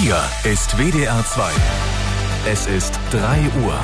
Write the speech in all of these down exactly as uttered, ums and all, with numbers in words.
Hier ist W D R zwei. Es ist drei Uhr.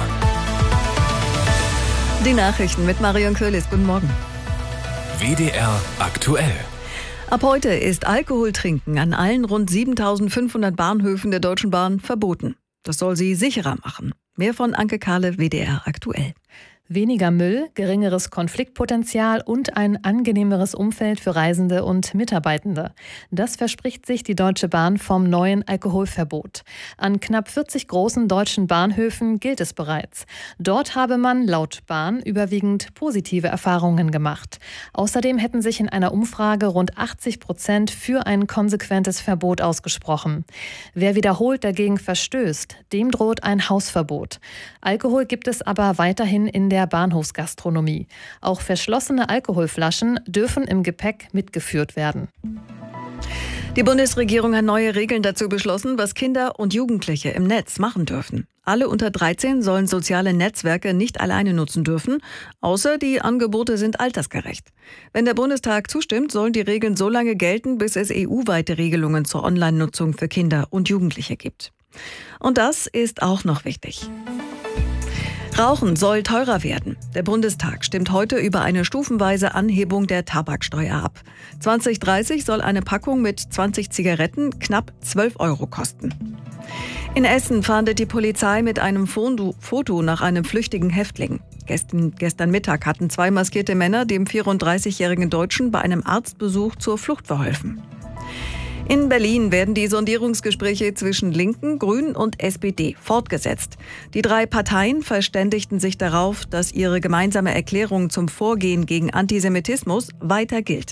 Die Nachrichten mit Marion Köhlis. Guten Morgen. W D R aktuell. Ab heute ist Alkoholtrinken an allen rund siebentausendfünfhundert Bahnhöfen der Deutschen Bahn verboten. Das soll sie sicherer machen. Mehr von Anke Kahle, W D R aktuell. Weniger Müll, geringeres Konfliktpotenzial und ein angenehmeres Umfeld für Reisende und Mitarbeitende. Das verspricht sich die Deutsche Bahn vom neuen Alkoholverbot. An knapp vierzig großen deutschen Bahnhöfen gilt es bereits. Dort habe man laut Bahn überwiegend positive Erfahrungen gemacht. Außerdem hätten sich in einer Umfrage rund achtzig Prozent für ein konsequentes Verbot ausgesprochen. Wer wiederholt dagegen verstößt, dem droht ein Hausverbot. Alkohol gibt es aber weiterhin in der Der Bahnhofsgastronomie. Auch verschlossene Alkoholflaschen dürfen im Gepäck mitgeführt werden. Die Bundesregierung hat neue Regeln dazu beschlossen, was Kinder und Jugendliche im Netz machen dürfen. Alle unter dreizehn sollen soziale Netzwerke nicht alleine nutzen dürfen, außer die Angebote sind altersgerecht. Wenn der Bundestag zustimmt, sollen die Regeln so lange gelten, bis es E U-weite Regelungen zur Online-Nutzung für Kinder und Jugendliche gibt. Und das ist auch noch wichtig. Rauchen soll teurer werden. Der Bundestag stimmt heute über eine stufenweise Anhebung der Tabaksteuer ab. zwanzig dreißig soll eine Packung mit zwanzig Zigaretten knapp zwölf Euro kosten. In Essen fahndet die Polizei mit einem Foto nach einem flüchtigen Häftling. Gestern, gestern Mittag hatten zwei maskierte Männer dem vierunddreißigjährigen Deutschen bei einem Arztbesuch zur Flucht verholfen. In Berlin werden die Sondierungsgespräche zwischen Linken, Grünen und S P D fortgesetzt. Die drei Parteien verständigten sich darauf, dass ihre gemeinsame Erklärung zum Vorgehen gegen Antisemitismus weiter gilt.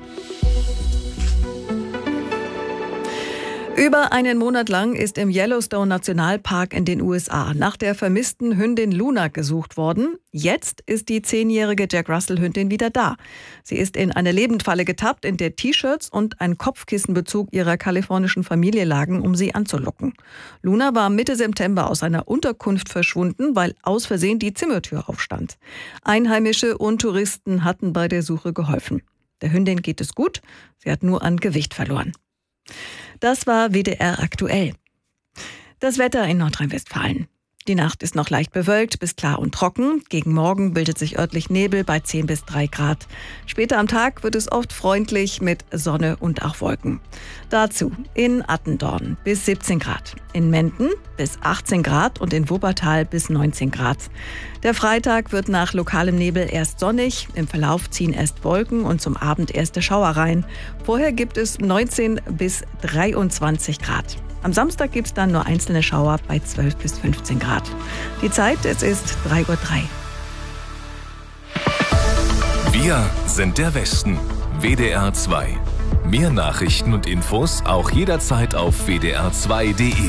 Über einen Monat lang ist im Yellowstone Nationalpark in den U S A nach der vermissten Hündin Luna gesucht worden. Jetzt ist die zehnjährige Jack Russell-Hündin wieder da. Sie ist in eine Lebendfalle getappt, in der T-Shirts und ein Kopfkissenbezug ihrer kalifornischen Familie lagen, um sie anzulocken. Luna war Mitte September aus einer Unterkunft verschwunden, weil aus Versehen die Zimmertür aufstand. Einheimische und Touristen hatten bei der Suche geholfen. Der Hündin geht es gut, sie hat nur an Gewicht verloren. Das war W D R aktuell. Das Wetter in Nordrhein-Westfalen. Die Nacht ist noch leicht bewölkt bis klar und trocken. Gegen Morgen bildet sich örtlich Nebel bei zehn bis drei Grad. Später am Tag wird es oft freundlich mit Sonne und auch Wolken. Dazu in Attendorn bis siebzehn Grad, in Menden bis achtzehn Grad und in Wuppertal bis neunzehn Grad. Der Freitag wird nach lokalem Nebel erst sonnig, im Verlauf ziehen erst Wolken und zum Abend erste Schauer rein. Vorher gibt es neunzehn bis dreiundzwanzig Grad. Am Samstag gibt es dann nur einzelne Schauer bei zwölf bis fünfzehn Grad. Die Zeit, es ist drei Uhr drei. Wir sind der Westen. W D R zwei. Mehr Nachrichten und Infos auch jederzeit auf w d r zwei punkt d e.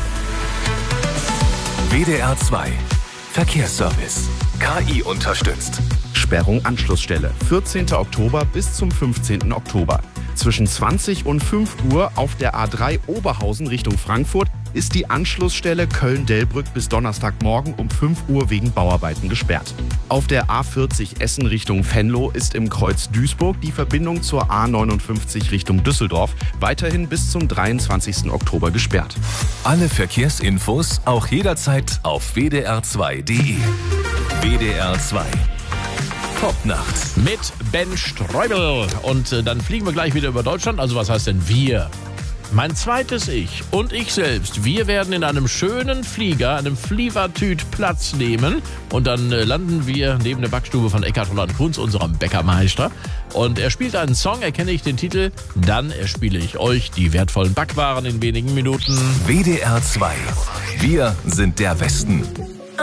W D R zwei. Verkehrsservice. K I unterstützt. Sperrung Anschlussstelle. vierzehnten Oktober bis zum fünfzehnten Oktober. Zwischen zwanzig und fünf Uhr auf der A drei Oberhausen Richtung Frankfurt ist die Anschlussstelle Köln-Delbrück bis Donnerstagmorgen um fünf Uhr wegen Bauarbeiten gesperrt. Auf der A vierzig Essen Richtung Venlo ist im Kreuz Duisburg die Verbindung zur A neunundfünfzig Richtung Düsseldorf weiterhin bis zum dreiundzwanzigsten Oktober gesperrt. Alle Verkehrsinfos auch jederzeit auf w d r zwei punkt d e. W D R zwei. Popnacht mit Ben Streubel. Und äh, dann fliegen wir gleich wieder über Deutschland. Also was heißt denn wir? Mein zweites Ich und ich selbst, wir werden in einem schönen Flieger, einem Flievertüt Platz nehmen. Und dann äh, landen wir neben der Backstube von Eckhard Holland Kunz, unserem Bäckermeister. Und er spielt einen Song, erkenne ich den Titel, dann erspiele ich euch die wertvollen Backwaren in wenigen Minuten. W D R zwei. Wir sind der Westen.